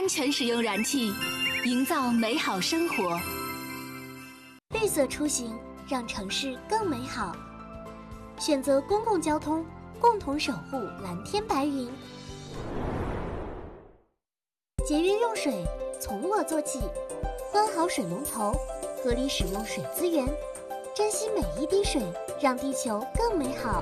安全使用燃气，营造美好生活。 绿色出行，让城市更美好。选择公共交通，共同守护蓝天白云。节约用水，从我做起。关好水龙头，合理使用水资源，珍惜每一滴水，让地球更美好。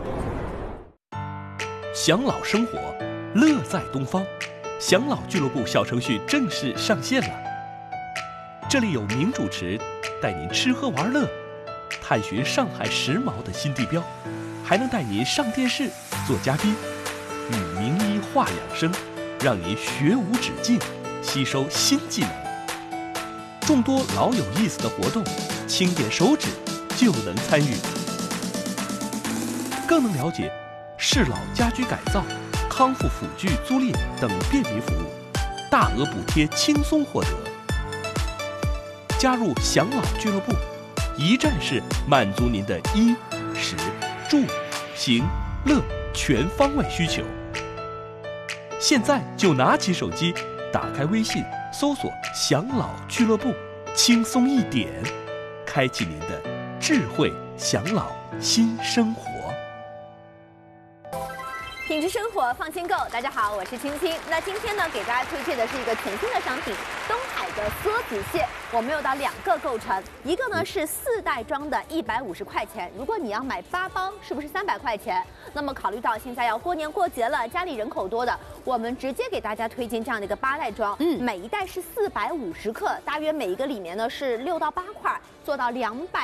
享老生活，乐在东方。享老俱乐部小程序正式上线了。这里有名主持带您吃喝玩乐，探寻上海时髦的新地标，还能带您上电视做嘉宾，与名医话养生，让您学无止境，吸收新技能。众多老有意思的活动，轻点手指就能参与，更能了解适老家居改造、康复辅具租赁等便民服务，大额补贴轻松获得。加入享老俱乐部，一站式满足您的衣、食、住、行、乐全方位需求。现在就拿起手机，打开微信，搜索享老俱乐部，轻松一点，开启您的智慧享老新生活。 品质生活放心购，大家好，我是青青。那今天呢，给大家推荐的是一个全新的商品——东海的梭子蟹。我们有到2个构成，一个呢是4袋装的150块钱，如果你要买8包，是不是300块钱？那么考虑到现在要过年过节了，家里人口多的，我们直接给大家推荐这样的一个8袋装，每一袋是450克，大约每一个里面呢是6到8块。做到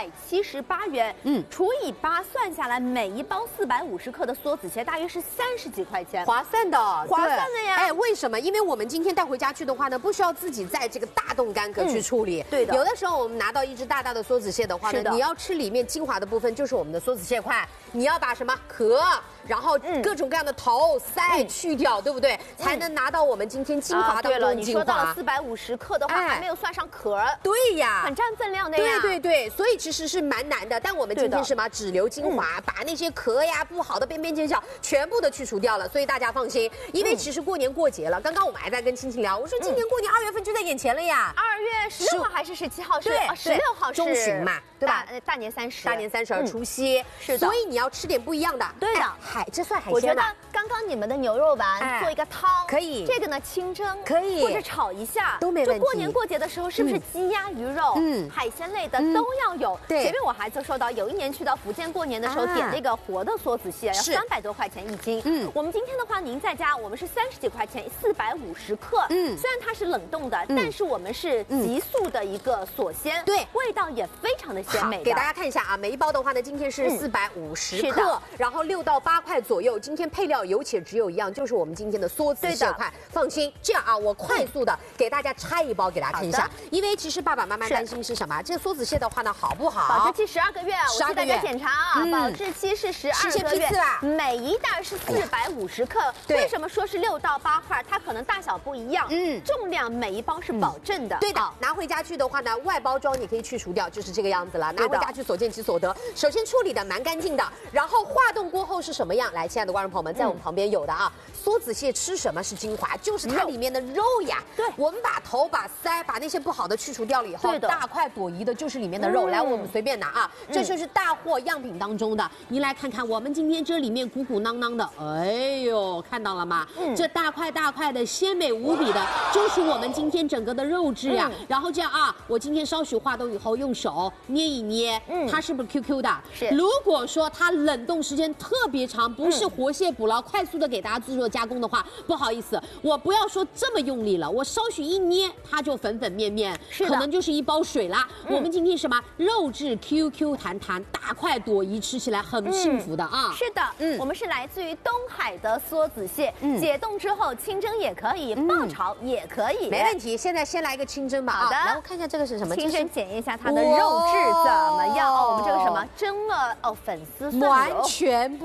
278元，除以8算下来，每一包450克的梭子蟹大约是30几块钱， 划算的， 划算的呀！ 哎，为什么？因为我们今天带回家去的话呢，不需要自己在这个大动干壳去处理。 对的， 有的时候我们拿到一只大大的梭子蟹的话呢，你要吃里面精华的部分，就是我们的梭子蟹块，你要把什么壳，然后各种各样的头、鳃去掉，对不对？才能拿到我们今天精华当中的精华。 对了，你说到450克的话，还没有算上壳。 对呀， 很占分量的呀。 对，所以其实是蛮难的。但我们今天是嘛，只留精华，把那些壳呀、不好的边边角角全部的去除掉了。所以大家放心，因为其实过年过节了，刚刚我们还在跟青青聊，我说今年过年2月份就在眼前了呀。 2月16号还是17号？ 对 ，16号是中旬嘛，对吧？ 大年30， 大年30除夕， 是的。 所以你要吃点不一样的。 对的， 这算海鲜吧？ 我觉得刚刚你们的牛肉丸做一个汤可以， 这个呢清蒸可以， 或者炒一下都没问题。 就过年过节的时候，是不是鸡鸭鱼肉、海鲜类的都要有？ 对。 前面我还就说到，有一年去到福建过年的时候，点那个活的梭子蟹要300多块钱1斤。我们今天的话，您在家我们是30几块钱450克。虽然它是冷冻的，但是我们是急速的一个锁鲜， 对， 味道也非常的鲜美。 给大家看一下啊，每一包的话呢，今天是450克，然后6到8块左右。今天配料有且只有一样，就是我们今天的梭子蟹块。放心，这样啊，我快速的给大家拆一包给大家看一下，因为其实爸爸妈妈担心是什么？这个梭子蟹的话呢，好不好？ 保质期12个月，我替大家检查啊，保质期是12个月，每一袋是450克。为什么说是6到8块？它可能大小不一样，重量每一包是保证的。 对的，拿回家去的话呢，外包装你可以去除掉，就是这个样子了。拿回家去所见其所得。首先处理的蛮干净的，然后化冻过后是什么样？来，亲爱的观众朋友们，在我们旁边有的啊，梭子蟹吃什么是精华？就是它里面的肉呀。对，我们把头、把鳃、把那些不好的去除掉了以后，大块朵颐的就是里面的肉。来，我们随便拿啊，这就是大货样品当中的。您来看看，我们今天这里面鼓鼓囊囊的，哎呦，看到了吗？这大块大块的，鲜美无比的，就是我们今天整个的肉质呀。然后这样啊，我今天稍许化冻以后，用手捏一捏，它是不是 QQ 的？是。如果说它冷冻时间特别长，不是活蟹捕捞，快速的给大家制作加工的话，不好意思，我不要说这么用力了，我稍许一捏，它就粉粉面面，可能就是一包水啦。我们今天什么肉质 QQ 弹弹，大块朵颐，吃起来很幸福的啊。 是的，我们是来自于东海的梭子蟹，解冻之后清蒸也可以，爆炒也可以， 没问题。现在先来一个清蒸吧。好的，来我看一下这个是什么？ 清蒸检验一下它的肉质怎么样？哦，我们这个什么蒸了粉丝蒜完全不一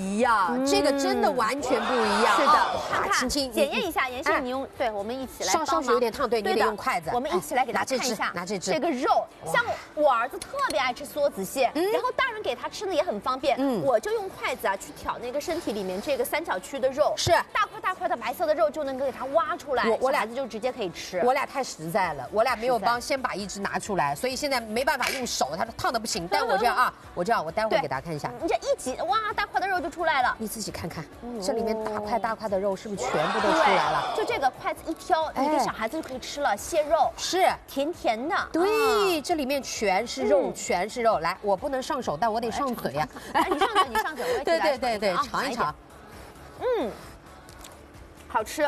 一样，这个真的完全不一样。 是的，看看轻轻检验一下，妍希，你用，对，我们一起来帮忙。 稍许有点烫，对，你得用筷子。 我们一起来给他看一下， 拿这只这个肉，像我儿子特别爱吃梭子蟹，然后大人给他吃的也很方便。我就用筷子啊去挑那个身体里面这个三角区的肉， 是大块大块的白色的肉就能给它挖出来，我俩就直接可以吃。 我俩太实在了，我俩没有先把一只拿出来，所以现在没办法用手，它烫的不行。但我这样啊，我待会儿给大家看一下， 你这一挤，哇，大块的肉就出来了。 你自己看看，这里面大块的肉是不是全部都出来了？ 就这个筷子一挑，你给小孩子就可以吃了，蟹肉是甜甜的。 对，这里面全是肉，全是肉。来，我不能上手，但我得上嘴呀。 哎，你上嘴，我也对，尝一尝。 好吃。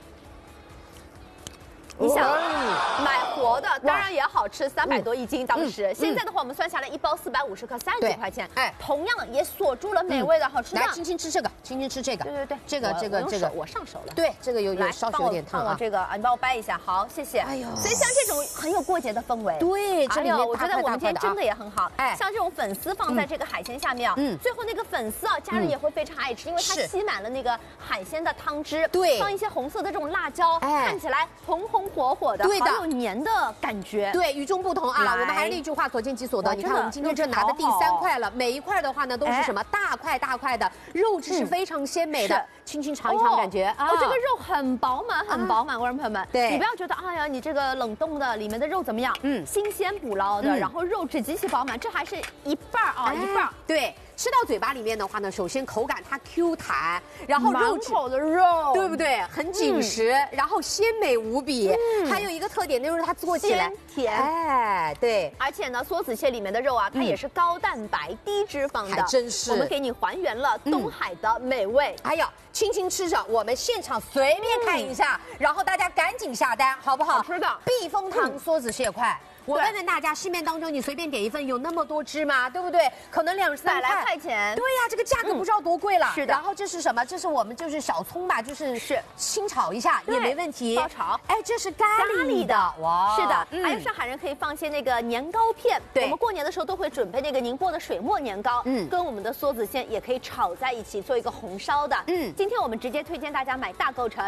你想买活的，当然也好吃，300多一斤。当时现在的话，我们算下来一包450克，30几块钱。哎，同样也锁住了美味的好吃的。 来，轻轻吃这个，轻轻吃这个。 对， 这个， 我上手了。 对，这个有稍许有点烫啊。 我这个啊，你帮我掰一下，好，谢谢。哎呦，所以像这种很有过节的氛围。 对，这里面我觉得我们今天蒸的也很好。 哎， 像这种粉丝放在这个海鲜下面啊，最后那个粉丝啊，家人也会非常爱吃，因为它吸满了那个海鲜的汤汁。 对， 放一些红色的这种辣椒，看起来红红火火的。对。好有黏的感觉， 对，与众不同啊！我们还是那句话，所见即所得。你看，我们今天这拿的第3块了，每一块的话呢，都是什么大块大块的，肉质是非常鲜美的。轻轻尝一尝，感觉哦，这个肉很饱满，很饱满，观众朋友们， 对， 你不要觉得哎呀，你这个冷冻的里面的肉怎么样？新鲜捕捞的，然后肉质极其饱满，这还是一半啊，一半。 对。吃到嘴巴里面的话呢，首先口感它 Q 弹，然后肉质的肉， 对不对？很紧实，然后鲜美无比。还有一个特点就是它做起来甜， 哎，对。 而且呢，梭子蟹里面的肉啊，它也是高蛋白、低脂肪的， 还真是。 我们给你还原了东海的美味。 哎呀，轻轻吃着，我们现场随便看一下，然后大家赶紧下单，好不好？ 好吃的避风塘梭子蟹块。我问问大家，市面当中你随便点一份，有那么多只吗？对不对？可能2、3 100来块钱。 对呀，这个价格不知道多贵了。 是的。 然后这是什么？这是我们就是小葱吧，就是清炒一下也没问题。 爆炒。 哎，这是咖喱的，哇！ 是的。还有上海人可以放些那个年糕片。 对。 我们过年的时候都会准备那个宁波的水磨年糕，跟我们的梭子馅也可以炒在一起做一个红烧的。今天我们直接推荐大家买大购成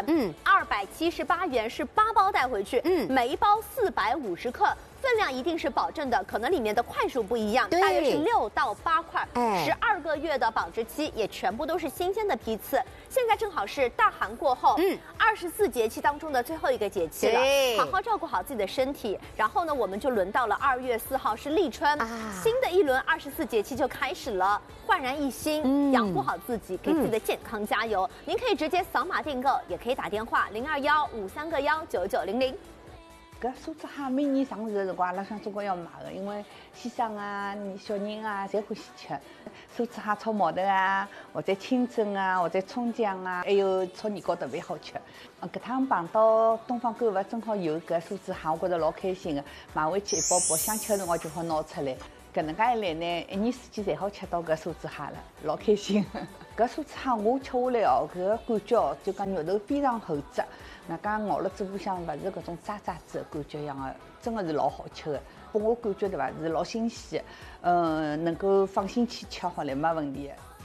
，278元是8包带回去，每一包450克。分量一定是保证的，可能里面的块数不一样，大约是6到8块，12个月的保质期，也全部都是新鲜的批次。现在正好是大寒过后，24节气当中的最后一个节气了，好好照顾好自己的身体。然后呢，我们就轮到了2月4号是立春，新的一轮24节气就开始了，焕然一新，养护好自己，给自己的健康加油。您可以直接扫码订购，也可以打电话021-531-9900。 搿梭子蟹每年上市的辰光，阿拉想总归要买的，因为先生啊、小人啊，侪欢喜吃。梭子蟹炒毛豆啊，或者清蒸啊，或者葱姜啊，还有炒年糕特别好吃。搿趟碰到东方购物正好有搿梭子蟹，我觉着老开心的，买回去一包包，想吃的辰光就好拿出来。搿能介一来呢，一年四季侪好吃到搿梭子蟹了，老开心。搿梭子蟹我吃下来哦，搿个感觉哦，就讲肉头非常厚质。那讲咬了嘴巴像勿是搿种渣渣子的感觉一样的，真的是老好吃的。拨我感觉对伐，是老新鲜的，能够放心去吃好了，没问题的。